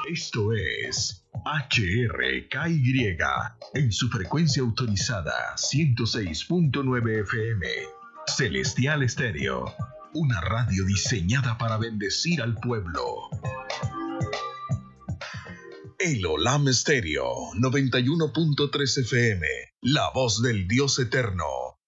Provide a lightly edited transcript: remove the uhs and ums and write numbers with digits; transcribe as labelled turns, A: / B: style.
A: Esto es HRKY en su frecuencia autorizada 106.9 FM. Celestial Estéreo, una radio diseñada para bendecir al pueblo. El Olam Estéreo 91.3 FM, la voz del Dios eterno,